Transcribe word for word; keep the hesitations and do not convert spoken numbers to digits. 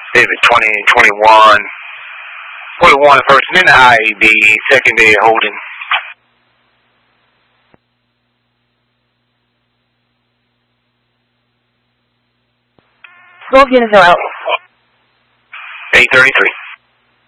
David twenty twenty-one. forty-one first in the I A D, second day holding. Both units are out. eight thirty-three.